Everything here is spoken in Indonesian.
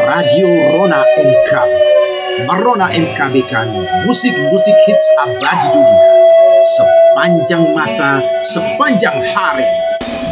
Radio Rona MKB. Merona MKB kan musik-musik hits abadi dunia. Sepanjang masa, sepanjang hari.